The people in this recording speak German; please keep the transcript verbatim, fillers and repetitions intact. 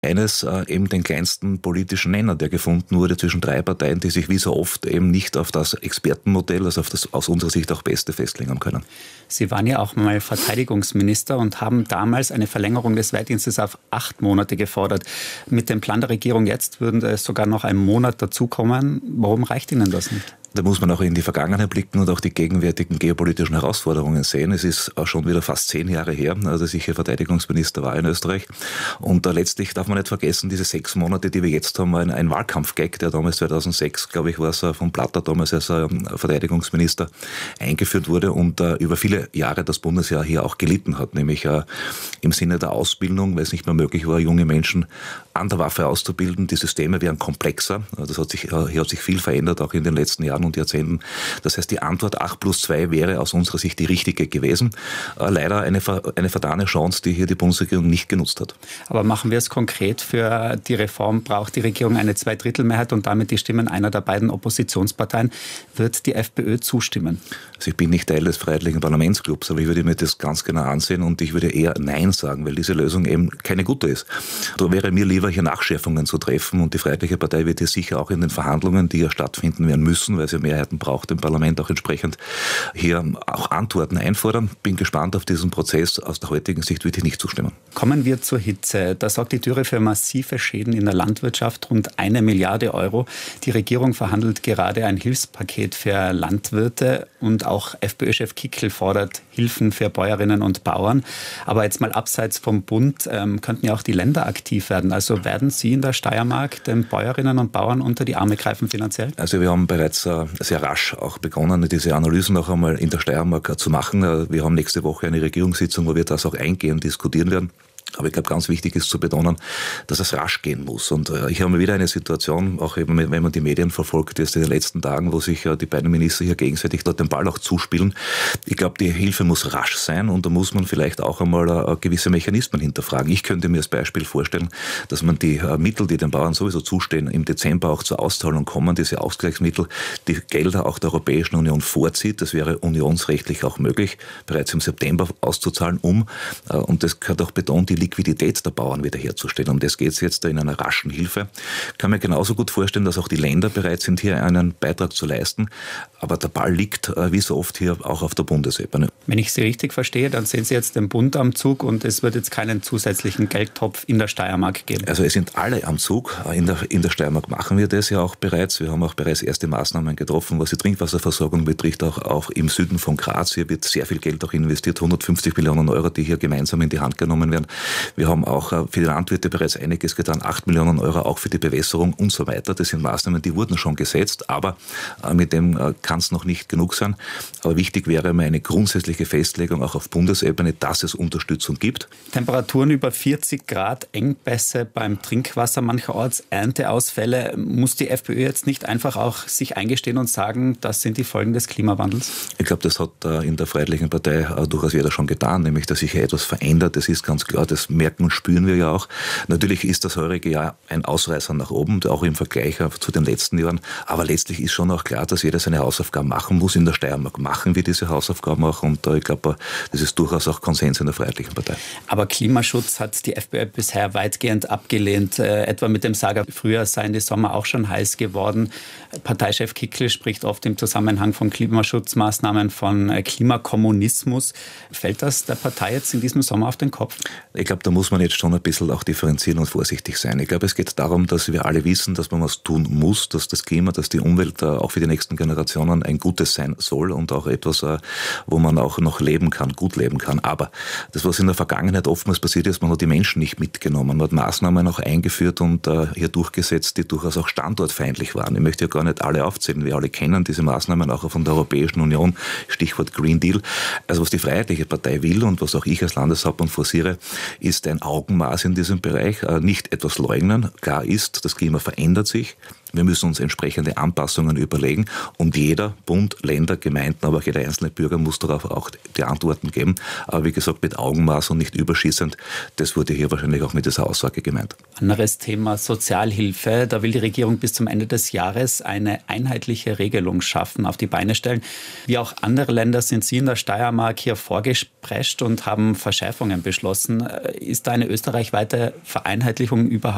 Eines, äh, eben den kleinsten politischen Nenner, der gefunden wurde zwischen drei Parteien, die sich wie so oft eben nicht auf das Expertenmodell, also auf das aus unserer Sicht auch Beste festlegen haben können. Sie waren ja auch mal Verteidigungsminister und haben damals eine Verlängerung des Wehrdienstes auf acht Monate gefordert. Mit dem Plan der Regierung jetzt würden es sogar noch einen Monat dazukommen. Warum reicht Ihnen das nicht? Da muss man auch in die Vergangenheit blicken und auch die gegenwärtigen geopolitischen Herausforderungen sehen. Es ist auch schon wieder fast zehn Jahre her, dass ich hier Verteidigungsminister war in Österreich. Und da letztlich darf man nicht vergessen, diese sechs Monate, die wir jetzt haben, war ein, ein Wahlkampfgag, der damals zweitausendsechs, glaube ich, war es von Platter damals als Verteidigungsminister eingeführt wurde und uh, über viele Jahre das Bundesheer hier auch gelitten hat, nämlich uh, im Sinne der Ausbildung, weil es nicht mehr möglich war, junge Menschen an der Waffe auszubilden. Die Systeme werden komplexer. Das hat sich, uh, hier hat sich viel verändert, auch in den letzten Jahren und Jahrzehnten. Das heißt, die Antwort acht plus zwei wäre aus unserer Sicht die richtige gewesen. Leider eine, eine vertane Chance, die hier die Bundesregierung nicht genutzt hat. Aber machen wir es konkret. Für die Reform braucht die Regierung eine Zweidrittelmehrheit und damit die Stimmen einer der beiden Oppositionsparteien. Wird die FPÖ zustimmen? Also ich bin nicht Teil des Freiheitlichen Parlamentsclubs, aber ich würde mir das ganz genau ansehen und ich würde eher Nein sagen, weil diese Lösung eben keine gute ist. Da wäre mir lieber, hier Nachschärfungen zu treffen und die Freiheitliche Partei wird hier sicher auch in den Verhandlungen, die ja stattfinden werden müssen, weil sie Mehrheiten braucht, im Parlament auch entsprechend hier auch Antworten einfordern. Bin gespannt auf diesen Prozess. Aus der heutigen Sicht würde ich nicht zustimmen. Kommen wir zur Hitze. Da sorgt die Dürre für massive Schäden in der Landwirtschaft, rund eine Milliarde Euro. Die Regierung verhandelt gerade ein Hilfspaket für Landwirte und auch FPÖ-Chef Kickl fordert Hilfen für Bäuerinnen und Bauern. Aber jetzt mal abseits vom Bund ähm, könnten ja auch die Länder aktiv werden. Also werden Sie in der Steiermark den Bäuerinnen und Bauern unter die Arme greifen finanziell? Also wir haben bereits äh, sehr rasch auch begonnen, diese Analysen noch einmal in der Steiermark zu machen. Wir haben nächste Woche eine Regierungssitzung, wo wir das auch eingehend diskutieren werden. Aber ich glaube, ganz wichtig ist zu betonen, dass es rasch gehen muss. Und äh, ich habe mal wieder eine Situation, auch eben, wenn man die Medien verfolgt, jetzt in den letzten Tagen, wo sich äh, die beiden Minister hier gegenseitig dort den Ball auch zuspielen. Ich glaube, die Hilfe muss rasch sein und da muss man vielleicht auch einmal äh, gewisse Mechanismen hinterfragen. Ich könnte mir als Beispiel vorstellen, dass man die äh, Mittel, die den Bauern sowieso zustehen, im Dezember auch zur Auszahlung kommen, diese Ausgleichsmittel, die Gelder auch der Europäischen Union vorzieht. Das wäre unionsrechtlich auch möglich, bereits im September auszuzahlen, um, äh, und das gehört auch betont, die Liquidität der Bauern wiederherzustellen. Um das geht es jetzt in einer raschen Hilfe. Ich kann mir genauso gut vorstellen, dass auch die Länder bereit sind, hier einen Beitrag zu leisten. Aber der Ball liegt, wie so oft, hier auch auf der Bundesebene. Wenn ich Sie richtig verstehe, dann sehen Sie jetzt den Bund am Zug und es wird jetzt keinen zusätzlichen Geldtopf in der Steiermark geben. Also es sind alle am Zug. In der, in der Steiermark machen wir das ja auch bereits. Wir haben auch bereits erste Maßnahmen getroffen, was die Trinkwasserversorgung betrifft, auch, auch im Süden von Graz. Hier wird sehr viel Geld auch investiert, hundertfünfzig Millionen Euro, die hier gemeinsam in die Hand genommen werden. Wir haben auch für die Landwirte bereits einiges getan, acht Millionen Euro auch für die Bewässerung und so weiter. Das sind Maßnahmen, die wurden schon gesetzt, aber mit dem kann es noch nicht genug sein. Aber wichtig wäre mal eine grundsätzliche Festlegung auch auf Bundesebene, dass es Unterstützung gibt. Temperaturen über vierzig Grad, Engpässe beim Trinkwasser mancherorts, Ernteausfälle. Muss die FPÖ jetzt nicht einfach auch sich eingestehen und sagen, das sind die Folgen des Klimawandels? Ich glaube, das hat in der Freiheitlichen Partei durchaus jeder schon getan, nämlich dass sich etwas verändert. Das ist ganz klar, das merken und spüren wir ja auch. Natürlich ist das heurige Jahr ein Ausreißer nach oben, auch im Vergleich zu den letzten Jahren. Aber letztlich ist schon auch klar, dass jeder seine Hausaufgaben machen muss. In der Steiermark machen wir diese Hausaufgaben auch. Und ich glaube, das ist durchaus auch Konsens in der Freiheitlichen Partei. Aber Klimaschutz hat die FPÖ bisher weitgehend abgelehnt. Äh, etwa mit dem Sager, früher seien die Sommer auch schon heiß geworden. Parteichef Kickl spricht oft im Zusammenhang von Klimaschutzmaßnahmen von äh, Klimakommunismus. Fällt das der Partei jetzt in diesem Sommer auf den Kopf? Ich glaube, da muss man jetzt schon ein bisschen auch differenzieren und vorsichtig sein. Ich glaube, es geht darum, dass wir alle wissen, dass man was tun muss, dass das Klima, dass die Umwelt auch für die nächsten Generationen ein gutes sein soll und auch etwas, wo man auch noch leben kann, gut leben kann. Aber das, was in der Vergangenheit oftmals passiert ist, man hat die Menschen nicht mitgenommen. Man hat Maßnahmen auch eingeführt und hier durchgesetzt, die durchaus auch standortfeindlich waren. Ich möchte ja gar nicht alle aufzählen. Wir alle kennen diese Maßnahmen auch von der Europäischen Union, Stichwort Green Deal. Also was die Freiheitliche Partei will und was auch ich als Landeshauptmann forciere, ist ein Augenmaß in diesem Bereich, nicht etwas leugnen. Klar ist, das Klima verändert sich. Wir müssen uns entsprechende Anpassungen überlegen und jeder, Bund, Länder, Gemeinden, aber auch jeder einzelne Bürger muss darauf auch die Antworten geben. Aber wie gesagt, mit Augenmaß und nicht überschießend. Das wurde hier wahrscheinlich auch mit dieser Aussage gemeint. Anderes Thema, Sozialhilfe. Da will die Regierung bis zum Ende des Jahres eine einheitliche Regelung schaffen, auf die Beine stellen. Wie auch andere Länder sind Sie in der Steiermark hier vorgesprescht und haben Verschärfungen beschlossen. Ist da eine österreichweite Vereinheitlichung überhaupt